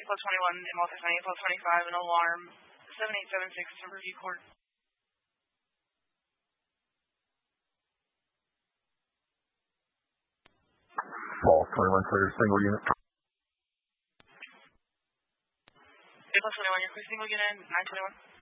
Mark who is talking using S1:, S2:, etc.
S1: plus 21 in multi-sign, plus 25 an alarm, 7876 to review court.
S2: False 21 clear single unit.
S1: Plus 21, you're clear single unit, 921.